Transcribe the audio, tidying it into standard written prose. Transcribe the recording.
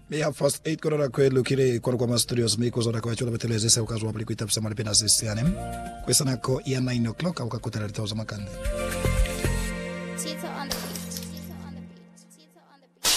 Mea first aid korora kwelu kire kwa studios miko zona kwa chula betelezesa ukazo wapli kuitapsa malipena sesiane. Kwesa nako ya 9 o'clock au kakutana litaoza makande.